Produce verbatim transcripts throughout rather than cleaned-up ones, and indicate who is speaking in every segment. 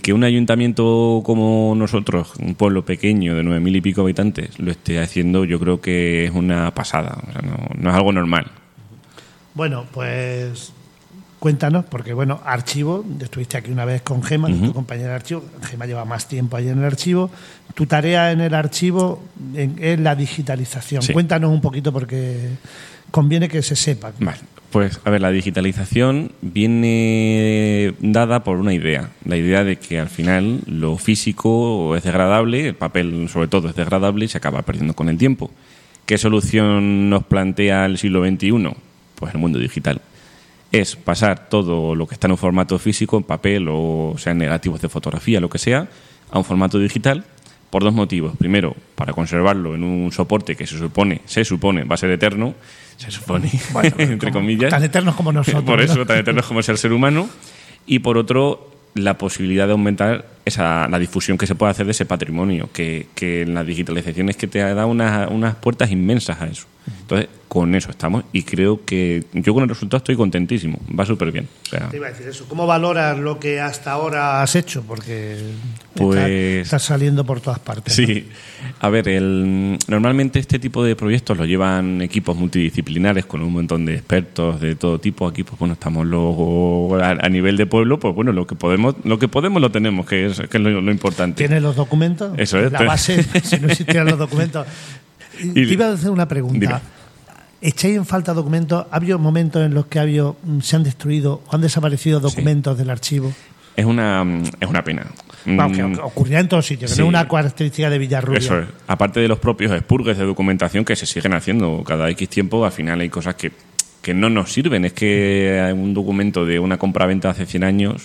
Speaker 1: Que un ayuntamiento como nosotros, un pueblo pequeño de nueve mil y pico habitantes, lo esté haciendo, yo creo que es una pasada. O sea, no, no es algo normal.
Speaker 2: Bueno, pues cuéntanos, porque bueno, archivo, estuviste aquí una vez con Gema, uh-huh. tu compañera de archivo. Gema lleva más tiempo allí en el archivo. Tu tarea en el archivo es la digitalización. Sí. Cuéntanos un poquito porque conviene que se sepa.
Speaker 1: Vale. Pues, a ver, la digitalización viene dada por una idea. La idea de que al final lo físico es degradable, el papel sobre todo es degradable y se acaba perdiendo con el tiempo. ¿Qué solución nos plantea el siglo veintiuno? Pues el mundo digital. Es pasar todo lo que está en un formato físico, en papel o sean negativos de fotografía, lo que sea, a un formato digital por dos motivos. Primero, para conservarlo en un soporte que se supone, se supone va a ser eterno, se supone, bueno, entre
Speaker 2: como,
Speaker 1: comillas.
Speaker 2: Tan eternos como nosotros.
Speaker 1: Por eso,
Speaker 2: ¿no?
Speaker 1: tan eternos como es el ser humano. Y por otro, la posibilidad de aumentar esa la difusión que se puede hacer de ese patrimonio, que, que en la digitalización es que te da unas, unas puertas inmensas a eso. Entonces, con eso estamos y creo que yo con el resultado estoy contentísimo, va súper bien. O sea,
Speaker 2: te iba a decir eso. ¿Cómo valoras lo que hasta ahora has hecho? Porque
Speaker 1: pues,
Speaker 2: está, está saliendo por todas partes.
Speaker 1: Sí, ¿no? A ver, el, normalmente este tipo de proyectos lo llevan equipos multidisciplinares con un montón de expertos de todo tipo. Aquí, pues bueno, estamos luego a, a nivel de pueblo, pues bueno, lo que podemos, lo que podemos lo tenemos, que es, que es lo, lo importante.
Speaker 2: ¿Tienes los documentos?
Speaker 1: Eso es.
Speaker 2: La base, si no existieran los documentos. Y, te iba a hacer una pregunta. Dime. ¿Echáis en falta documentos? ¿Ha habido momentos en los que ha habido, se han destruido o han desaparecido documentos sí. del archivo?
Speaker 1: Es una, es una pena.
Speaker 2: Bueno, que ocurrirá en todos sitios, sí. que no es una característica de Villarrubia.
Speaker 1: Eso es. Aparte de los propios expurgues de documentación que se siguen haciendo cada X tiempo, al final hay cosas que, que no nos sirven. Es que hay un documento de una compraventa hace cien años,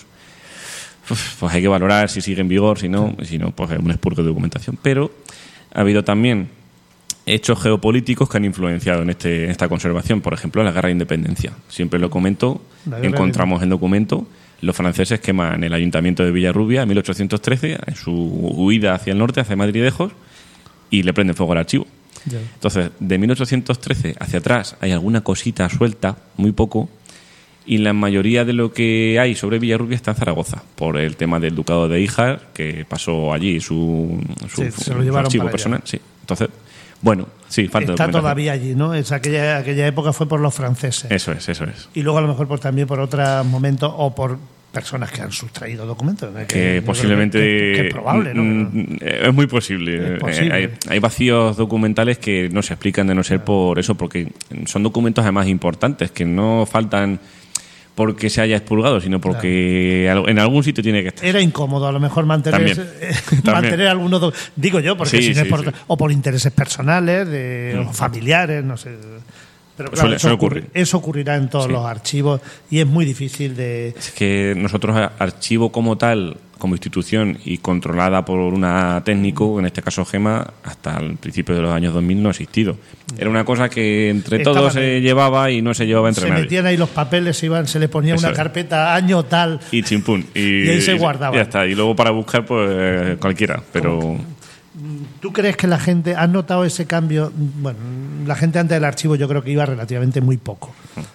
Speaker 1: pues hay que valorar si sigue en vigor, si no, si no pues es un expurgo de documentación. Pero ha habido también hechos geopolíticos que han influenciado en, este, en esta conservación. Por ejemplo, la guerra de independencia. Siempre lo comento, encontramos el documento. Los franceses queman el ayuntamiento de Villarrubia en mil ochocientos trece, en su huida hacia el norte, hacia Madridejos, y le prenden fuego al archivo. Yeah. Entonces, de mil ochocientos trece hacia atrás hay alguna cosita suelta, muy poco, y la mayoría de lo que hay sobre Villarrubia está en Zaragoza, por el tema del ducado de Híjar, que pasó allí su, su,
Speaker 2: sí, se lo llevaron
Speaker 1: su archivo
Speaker 2: para
Speaker 1: personal.
Speaker 2: allá.
Speaker 1: Sí. Entonces, bueno, sí, falta
Speaker 2: está todavía allí, ¿no? Es aquella, aquella época fue por los franceses.
Speaker 1: Eso es, eso es.
Speaker 2: Y luego a lo mejor por, también por otros momentos o por personas que han sustraído documentos. ¿no?
Speaker 1: Que,
Speaker 2: que
Speaker 1: posiblemente...
Speaker 2: Que, que es probable, ¿no?
Speaker 1: Es muy posible.
Speaker 2: Es posible.
Speaker 1: Hay, hay vacíos documentales que no se explican de no ser por eso, porque son documentos además importantes, que no faltan porque se haya expurgado, sino porque claro. en algún sitio tiene que estar.
Speaker 2: Era incómodo a lo mejor mantener
Speaker 1: También.
Speaker 2: eh, mantener algunos do- digo yo porque
Speaker 1: sí,
Speaker 2: si no
Speaker 1: sí,
Speaker 2: es por,
Speaker 1: sí.
Speaker 2: o por intereses personales de mm. o familiares, no sé. Pero claro,
Speaker 1: suele,
Speaker 2: eso,
Speaker 1: suele
Speaker 2: ocurre,
Speaker 1: ocurrir.
Speaker 2: eso ocurrirá en todos
Speaker 1: sí.
Speaker 2: los archivos y es muy difícil de...
Speaker 1: Es que nosotros, archivo como tal, como institución y controlada por una técnico, en este caso Gema, hasta el principio de los años dos mil no ha existido. Era una cosa que entre
Speaker 2: Estaban
Speaker 1: todos se
Speaker 2: ahí.
Speaker 1: llevaba y no se llevaba entre
Speaker 2: se
Speaker 1: nadie.
Speaker 2: metían ahí los papeles, se, iban, se le ponía
Speaker 1: Eso
Speaker 2: una
Speaker 1: es.
Speaker 2: carpeta año tal
Speaker 1: Y chimpún. Y,
Speaker 2: y ahí se
Speaker 1: y
Speaker 2: guardaba.
Speaker 1: Ya está. Y luego para buscar, pues cualquiera. Pero...
Speaker 2: ¿Tú crees que la gente, has notado ese cambio? Bueno, la gente antes del archivo yo creo que iba relativamente muy poco.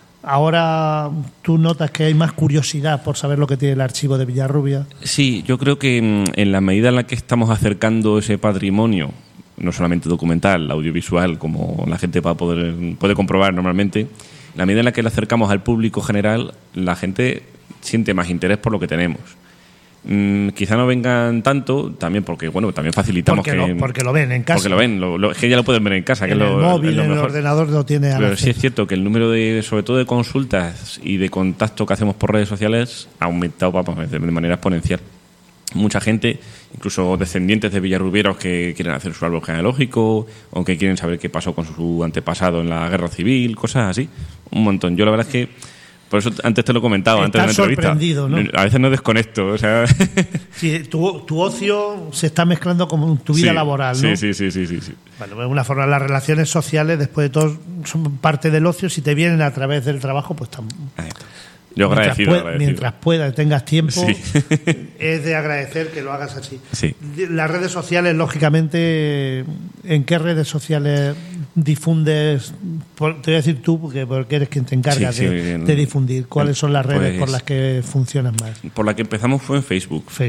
Speaker 2: Ahora tú notas que hay más curiosidad por saber lo que tiene el archivo de Villarrubia.
Speaker 1: Sí, yo creo que en la medida en la que estamos acercando ese patrimonio, no solamente documental, audiovisual, como la gente va a poder puede comprobar normalmente, en la medida en la que le acercamos al público general, la gente siente más interés por lo que tenemos. Mm, quizá no vengan tanto, también porque bueno también facilitamos
Speaker 2: porque
Speaker 1: que
Speaker 2: lo, porque lo ven en casa.
Speaker 1: Porque lo ven, lo, lo, es que ya lo pueden ver en casa.
Speaker 2: En
Speaker 1: que
Speaker 2: el
Speaker 1: es lo,
Speaker 2: móvil,
Speaker 1: es lo
Speaker 2: en el
Speaker 1: mejor.
Speaker 2: ordenador lo tiene a la
Speaker 1: Pero sí es cierto que el número de, sobre todo de consultas y de contacto que hacemos por redes sociales ha aumentado vamos, de manera exponencial. Mucha gente, incluso descendientes de villarrubieros que quieren hacer su árbol genealógico o que quieren saber qué pasó con su antepasado en la guerra civil, cosas así, un montón. Yo la verdad es que por eso antes te lo comentaba,
Speaker 2: Estás
Speaker 1: antes de la entrevista.
Speaker 2: sorprendido, ¿no?
Speaker 1: A veces no desconecto, o sea...
Speaker 2: Sí, tu, tu ocio se está mezclando con tu vida
Speaker 1: sí,
Speaker 2: laboral, ¿no?
Speaker 1: Sí, sí, sí, sí, sí, sí.
Speaker 2: Bueno, de alguna forma las relaciones sociales, después de todo, son parte del ocio. Si te vienen a través del trabajo, pues están...
Speaker 1: Yo agradecido,
Speaker 2: mientras,
Speaker 1: agradecido.
Speaker 2: mientras puedas, tengas tiempo,
Speaker 1: sí.
Speaker 2: es de agradecer que lo hagas así.
Speaker 1: Sí.
Speaker 2: Las redes sociales, lógicamente, ¿en qué redes sociales difundes? Por, te voy a decir tú, porque, porque eres quien te encarga
Speaker 1: sí, sí,
Speaker 2: de, de difundir. ¿Cuáles son las redes
Speaker 1: pues,
Speaker 2: por las que funcionan más?
Speaker 1: Por la que empezamos fue en Facebook.
Speaker 2: Facebook.